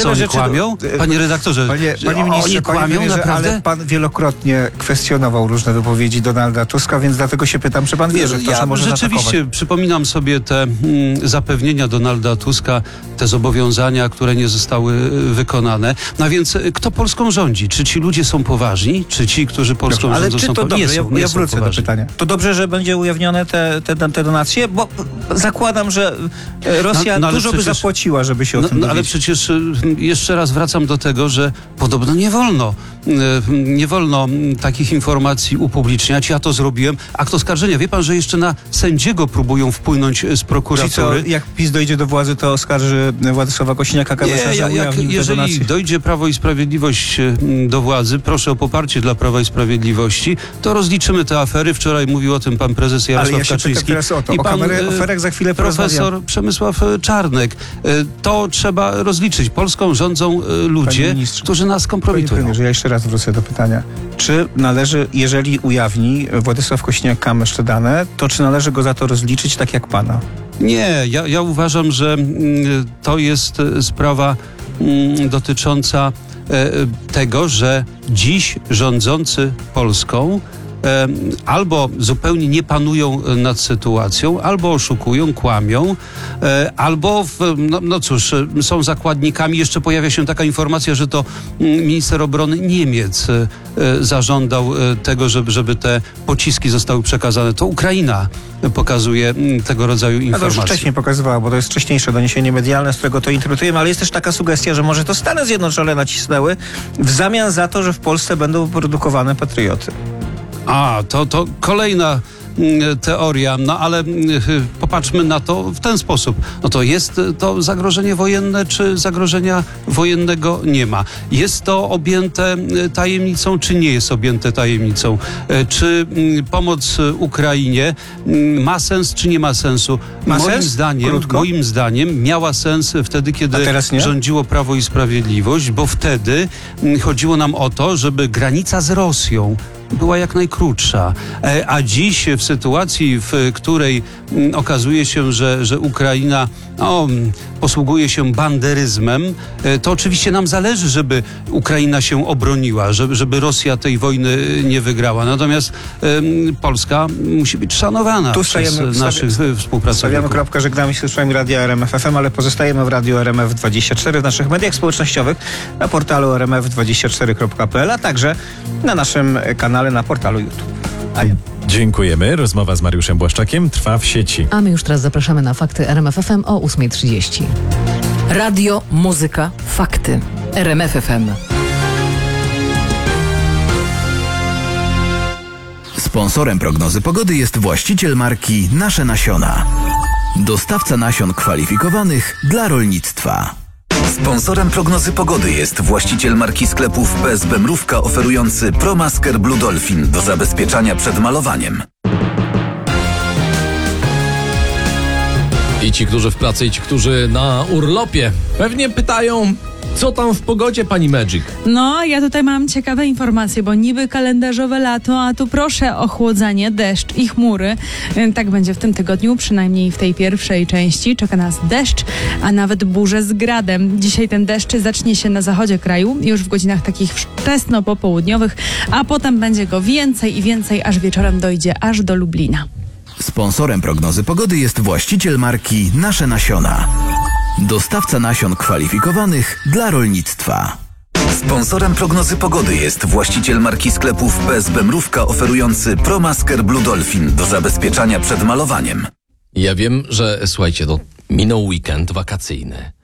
wiele oni rzeczy... kłamią? Panie redaktorze, Panie ministrze, oni kłamią, premierze, naprawdę? ale pan wielokrotnie kwestionował różne wypowiedzi Donalda Tuska, więc dlatego się pytam, czy pan wierzy w to, że może rzeczywiście zaatakować? przypominam sobie te zapewnienia Donalda Tuska, te zobowiązania, które nie zostały wykonane. No więc kto Polską rządzi? Czy ci ludzie są poważni? Czy ci, którzy Polską Ale rządzą, czy są to poważni? dobrze? Ja wrócę do pytania. To dobrze, że będzie ujawnione te donacje? Bo zakładam, że Rosja ale dużo by przecież zapłaciła, żeby się o tym dowiedzieć. ale przecież jeszcze raz wracam do tego, że podobno nie wolno takich informacji upubliczniać. Ja to zrobiłem. Akt oskarżenia. Wie pan, że jeszcze na sędziego próbują wpłynąć z prokuratury? Czyli co, jak PiS dojdzie do władzy, to oskarży Władysława Kosiniaka-Kamysza, że ujawnił te jeżeli donacje? dojdzie Prawo i Sprawiedliwość do władzy, proszę o poparcie dla Prawa i Sprawiedliwości, to rozliczymy te afery. Wczoraj mówił o tym pan prezes Jarosław Ale ja się Kaczyński pytam teraz o to. i O pan aferach za chwilę profesor Przemysław Czarnek. To trzeba rozliczyć. Polską rządzą ludzie, którzy nas Panie kompromitują. premierze, ja jeszcze raz wrócę do pytania. Czy należy, jeżeli ujawni Władysław Kosiniak-Kamysz te dane, to czy należy go za to rozliczyć tak jak pana? Nie, ja uważam, że to jest sprawa dotycząca tego, że dziś rządzący Polską albo zupełnie nie panują nad sytuacją, albo oszukują, kłamią, albo są zakładnikami. Jeszcze pojawia się taka informacja, że to minister obrony Niemiec zażądał tego, żeby te pociski zostały przekazane. To Ukraina pokazuje tego rodzaju informacje. To już wcześniej pokazywała, bo to jest wcześniejsze doniesienie medialne, z którego to interpretujemy, ale jest też taka sugestia, że może to Stany Zjednoczone nacisnęły w zamian za to, że w Polsce będą produkowane patrioty. To kolejna teoria, ale popatrzmy na to w ten sposób. To jest to zagrożenie wojenne, czy zagrożenia wojennego nie ma? Jest to objęte tajemnicą, czy nie jest objęte tajemnicą? Czy pomoc Ukrainie ma sens, czy nie ma sensu? Moim zdaniem miała sens wtedy, kiedy rządziło Prawo i Sprawiedliwość, bo wtedy chodziło nam o to, żeby granica z Rosją była jak najkrótsza. A dziś w sytuacji, w której okazuje się, że Ukraina posługuje się banderyzmem, to oczywiście nam zależy, żeby Ukraina się obroniła, żeby Rosja tej wojny nie wygrała. Natomiast Polska musi być szanowana przez naszych współpracowników. Stawiamy kropkę, żegnamy się z słuchaczami Radia RMF FM, ale pozostajemy w Radiu RMF24, w naszych mediach społecznościowych, na portalu rmf24.pl, a także na naszym kanale na portalu YouTube. Dziękujemy. Rozmowa z Mariuszem Błaszczakiem trwa w sieci. A my już teraz zapraszamy na Fakty RMF FM o 8:30. Radio, muzyka, fakty. RMF FM. Sponsorem prognozy pogody jest właściciel marki Nasze Nasiona. Dostawca nasion kwalifikowanych dla rolnictwa. Sponsorem prognozy pogody jest właściciel marki sklepów BSB Mrówka oferujący ProMasker Blue Dolphin do zabezpieczania przed malowaniem. I ci, którzy w pracy, i ci, którzy na urlopie, pewnie pytają, co tam w pogodzie, pani Magic? No, ja tutaj mam ciekawe informacje, bo niby kalendarzowe lato, a tu proszę ochłodzenie, deszcz i chmury. Tak będzie w tym tygodniu, przynajmniej w tej pierwszej części. Czeka nas deszcz, a nawet burze z gradem. Dzisiaj ten deszcz zacznie się na zachodzie kraju, już w godzinach takich wczesno-popołudniowych, a potem będzie go więcej i więcej, aż wieczorem dojdzie aż do Lublina. Sponsorem prognozy pogody jest właściciel marki Nasze Nasiona. Dostawca nasion kwalifikowanych dla rolnictwa. Sponsorem prognozy pogody jest właściciel marki sklepów BSB Mrówka oferujący ProMasker Blue Dolphin do zabezpieczania przed malowaniem. Ja wiem, że słuchajcie, minął weekend wakacyjny.